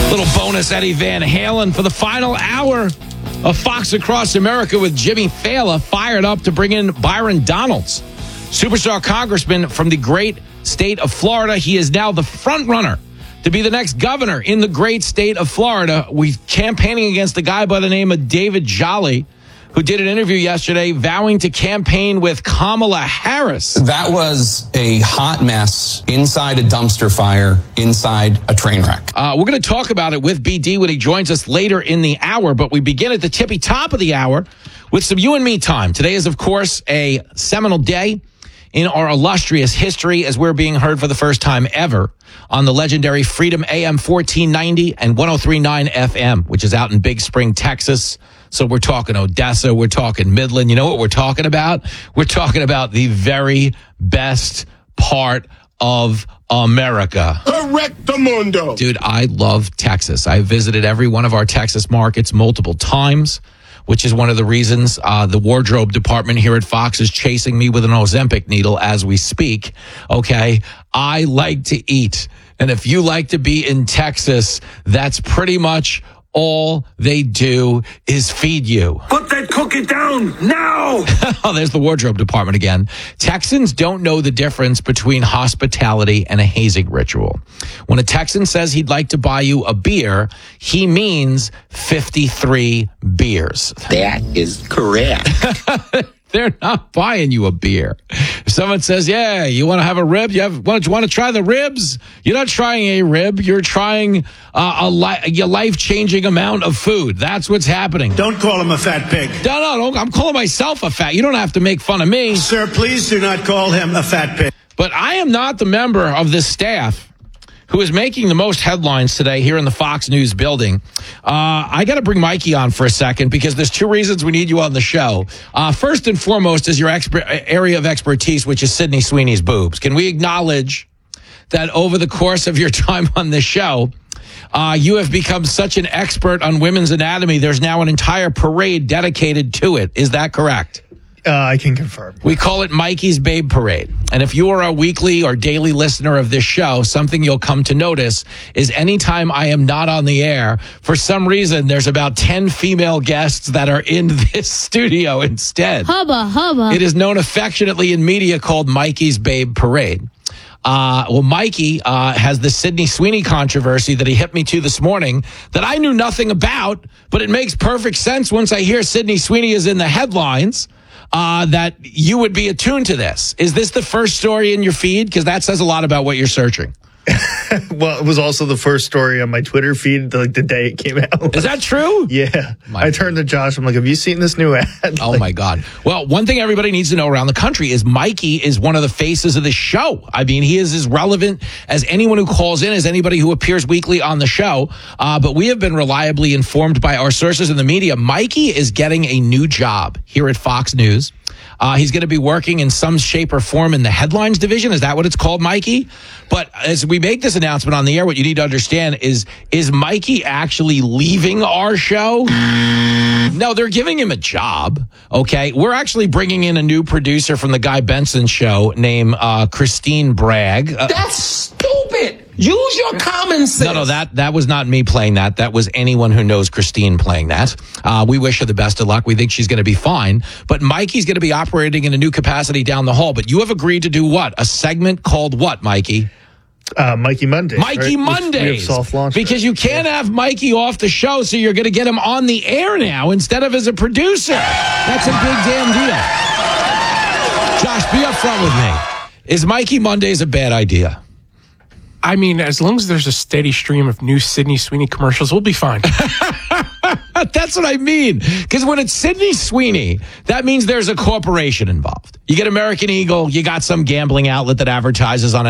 Little bonus Eddie Van Halen for the final hour of Fox Across America with Jimmy Fallon fired up to bring in Byron Donalds, superstar congressman from the great state of Florida. He is now the front runner to be the next governor in the great state of Florida. We're campaigning against a guy by the name of David Jolly, who did an interview yesterday vowing to campaign with Kamala Harris. That was a hot mess inside a dumpster fire, inside a train wreck. We're going to talk about it with BD when he joins us later in the hour, but we begin at the tippy top of the hour with some you and me time. Today is, of course, a seminal day in our illustrious history as we're being heard for the first time ever on the legendary Freedom AM 1490 and 103.9 FM, which is out in Big Spring, Texas. So we're talking Odessa, we're talking Midland. You know what we're talking about? We're talking about the very best part of America. Correctamundo. Dude, I love Texas. I visited every one of our Texas markets multiple times, which is one of the reasons the wardrobe department here at Fox is chasing me with an Ozempic needle as we speak. Okay, I like to eat. And if you like to be in Texas, that's pretty much all they do is feed you. Put that cookie down now. Oh, there's the wardrobe department again. Texans don't know the difference between hospitality and a hazing ritual. When a Texan says he'd like to buy you a beer, he means 53 beers. That is correct. They're not buying you a beer. If someone says, yeah, you want to have a rib? You want to try the ribs? You're not trying a rib. You're trying a life-changing amount of food. That's what's happening. Don't call him a fat pig. No, I'm calling myself a fat. You don't have to make fun of me. Sir, please do not call him a fat pig. But I am not the member of this staff who is making the most headlines today here in the Fox News building. I got to bring Mikey on for a second because there's two reasons we need you on the show. First and foremost is your area of expertise, which is Sydney Sweeney's boobs. Can we acknowledge that over the course of your time on the show, you have become such an expert on women's anatomy, there's now an entire parade dedicated to it. Is that correct? I can confirm. We call it Mikey's Babe Parade. And if you are a weekly or daily listener of this show, something you'll come to notice is anytime I am not on the air, for some reason, there's about 10 female guests that are in this studio instead. Hubba. It is known affectionately in media called Mikey's Babe Parade. Mikey has the Sydney Sweeney controversy that he hit me to this morning that I knew nothing about, but it makes perfect sense once I hear Sydney Sweeney is in the headlines. That you would be attuned to this. Is this the first story in your feed? Because that says a lot about what you're searching. Well, it was also the first story on my Twitter feed the day it came out. Is that true? Yeah. I turned to Josh. I'm like, have you seen this new ad? Oh, my God. Well, one thing everybody needs to know around the country is Mikey is one of the faces of the show. I mean, he is as relevant as anyone who calls in, as anybody who appears weekly on the show. But we have been reliably informed by our sources in the media. Mikey is getting a new job here at Fox News. He's going to be working in some shape or form in the headlines division. Is that what it's called, Mikey? But as we make this announcement on the air, what you need to understand is Mikey actually leaving our show? No, they're giving him a job. Okay. We're actually bringing in a new producer from the Guy Benson show named Christine Bragg. That's stupid. Use your common sense. No, that was not me playing that. That was anyone who knows Christine playing that. We wish her the best of luck. We think she's going to be fine. But Mikey's going to be operating in a new capacity down the hall. But you have agreed to do what? A segment called what, Mikey? Mikey Mondays. Mikey Mondays. Soft launch because you can't have Mikey off the show, so you're going to get him on the air now instead of as a producer. That's a big damn deal. Josh, be upfront with me. Is Mikey Mondays a bad idea? I mean, as long as there's a steady stream of new Sydney Sweeney commercials, we'll be fine. That's what I mean. Because when it's Sydney Sweeney, that means there's a corporation involved. You get American Eagle, you got some gambling outlet that advertises on